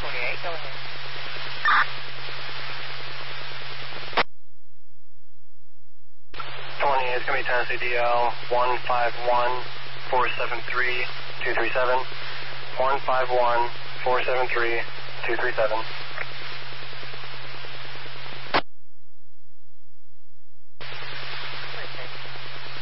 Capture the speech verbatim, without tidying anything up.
forty-eight, go ahead. twenty, it's going to be Tennessee D L one five one, four seven three, two three seven. one five one, four seven three, two three seven.